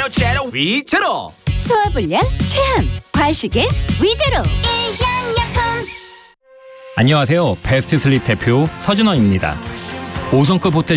제로 위제로. 소화불량 체함 과식의 위제로. 안녕하세요. 베스트 슬립 대표 서준원입니다. 5성급 호텔